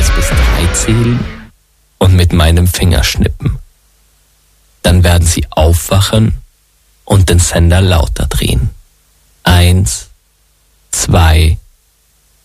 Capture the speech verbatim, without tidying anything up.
eins bis drei zählen und mit meinem Finger schnippen. Dann werden Sie aufwachen und den Sender lauter drehen. Eins, zwei,